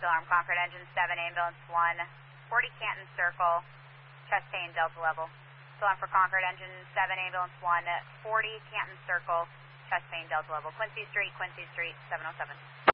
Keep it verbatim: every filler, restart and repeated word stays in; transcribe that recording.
alarm, Concord engine seven, ambulance one, forty Canton Circle, chest pain, Delta level. Alarm for Concord engine seven, ambulance one, forty Canton Circle, chest pain, Delta level. Quincy Street, Quincy Street, seven oh seven.